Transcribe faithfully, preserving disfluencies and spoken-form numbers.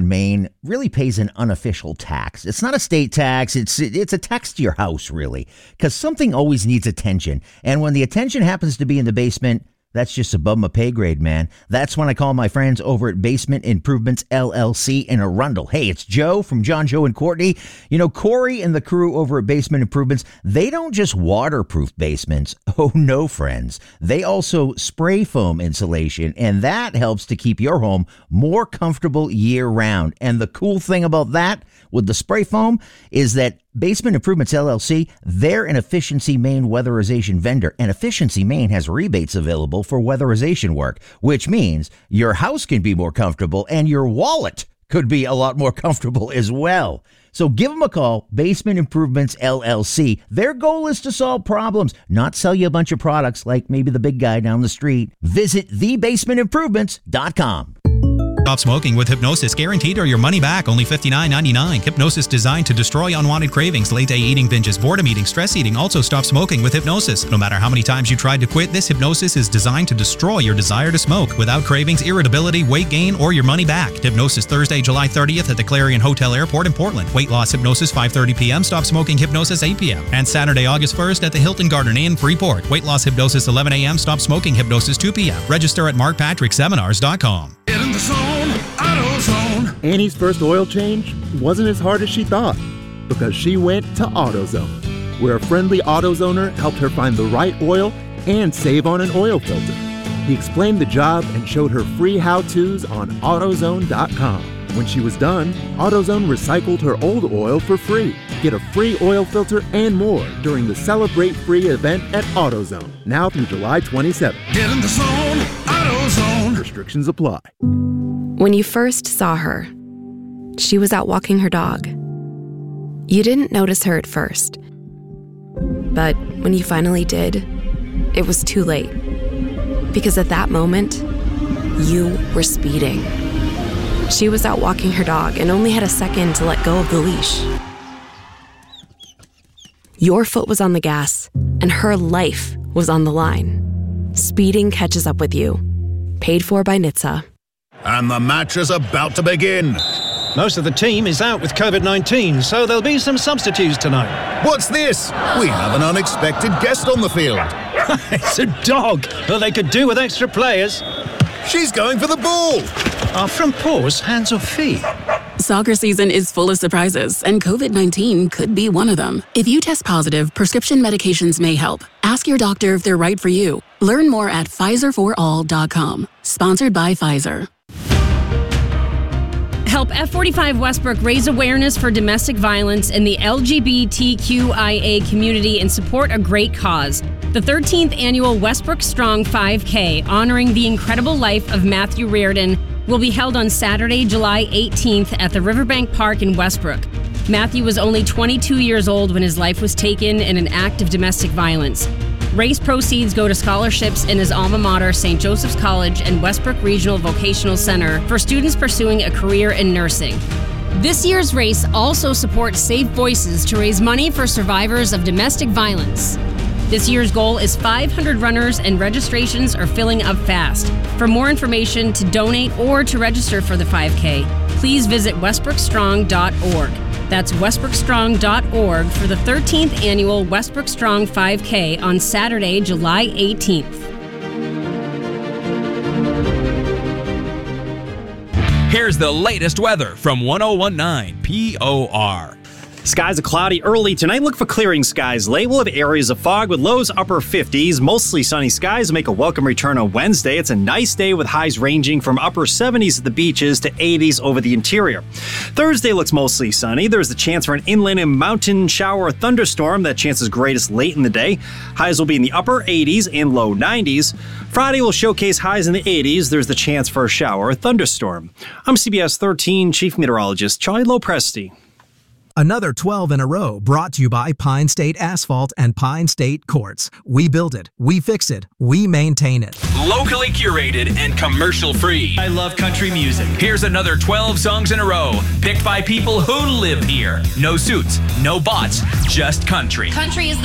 in Maine really pays an unofficial tax. It's not a state tax. It's it's a tax to your house, really, because something always needs attention. And when the attention happens to be in the basement, that's just above my pay grade, man. That's when I call my friends over at Basement Improvements, L L C in Arundel. Hey, it's Joe from John, Joe, and Courtney. You know, Corey and the crew over at Basement Improvements, they don't just waterproof basements. Oh, no, friends. They also spray foam insulation, and that helps to keep your home more comfortable year-round. And the cool thing about that with the spray foam is that Basement Improvements, L L C, they're an Efficiency Maine weatherization vendor, and Efficiency Maine has rebates available for weatherization work, which means your house can be more comfortable and your wallet could be a lot more comfortable as well. So give them a call, Basement Improvements, L L C. Their goal is to solve problems, not sell you a bunch of products like maybe the big guy down the street. Visit the basement improvements dot com. Stop smoking with Hypnosis, guaranteed or your money back, only fifty-nine dollars and ninety-nine cents. Hypnosis designed to destroy unwanted cravings, late-day eating binges, boredom eating, stress eating. Also stop smoking with Hypnosis. No matter how many times you tried to quit, this Hypnosis is designed to destroy your desire to smoke without cravings, irritability, weight gain, or your money back. Hypnosis Thursday, July thirtieth at the Clarion Hotel Airport in Portland. Weight loss Hypnosis five thirty p.m. Stop smoking Hypnosis eight p.m. And Saturday, August first at the Hilton Garden Inn, Freeport. Weight loss Hypnosis eleven a.m. Stop smoking Hypnosis two p.m. Register at mark patrick seminars dot com. Get in the zone, AutoZone. Annie's first oil change wasn't as hard as she thought because she went to AutoZone, where a friendly AutoZoner helped her find the right oil and save on an oil filter. He explained the job and showed her free how-tos on AutoZone dot com. When she was done, AutoZone recycled her old oil for free. Get a free oil filter and more during the Celebrate Free event at AutoZone, now through July twenty-seventh. Get in the zone, AutoZone. Restrictions apply. When you first saw her, she was out walking her dog. You didn't notice her at first. But when you finally did, it was too late. Because at that moment, you were speeding. She was out walking her dog and only had a second to let go of the leash. Your foot was on the gas, and her life was on the line. Speeding catches up with you. Paid for by N H T S A. And the match is about to begin. Most of the team is out with covid nineteen, so there'll be some substitutes tonight. What's this? We have an unexpected guest on the field. It's a dog. Well, they could do with extra players. She's going for the ball. Are front paws hands or feet? Soccer season is full of surprises, and covid nineteen could be one of them. If you test positive, prescription medications may help. Ask your doctor if they're right for you. Learn more at Pfizer for all dot com. Sponsored by Pfizer. Help F forty-five Westbrook raise awareness for domestic violence in the L G B T Q I A community and support a great cause. The thirteenth annual Westbrook Strong five K, honoring the incredible life of Matthew Reardon, will be held on Saturday, July eighteenth at the Riverbank Park in Westbrook. Matthew was only twenty-two years old when his life was taken in an act of domestic violence. Race proceeds go to scholarships in his alma mater, Saint Joseph's College and Westbrook Regional Vocational Center for students pursuing a career in nursing. This year's race also supports Safe Voices to raise money for survivors of domestic violence. This year's goal is five hundred runners, and registrations are filling up fast. For more information, to donate, or to register for the five K, please visit westbrook strong dot org. That's westbrook strong dot org for the thirteenth annual Westbrook Strong five K on Saturday, July eighteenth. Here's the latest weather from one oh one point nine P O R. Skies are cloudy early tonight. Look for clearing skies late. We'll have areas of fog with lows upper fifties. Mostly sunny skies will make a welcome return on Wednesday. It's a nice day with highs ranging from upper seventies at the beaches to eighties over the interior. Thursday looks mostly sunny. There's the chance for an inland and mountain shower or thunderstorm. That chance is greatest late in the day. Highs will be in the upper eighties and low nineties. Friday will showcase highs in the eighties. There's the chance for a shower or thunderstorm. I'm C B S thirteen Chief Meteorologist Charlie Lopresti. Another twelve in a row brought to you by Pine State Asphalt and Pine State Quartz. We build it, we fix it, we maintain it. Locally curated and commercial free. I love country music. Here's another twelve songs in a row, picked by people who live here. No suits, no bots, just country. Country is the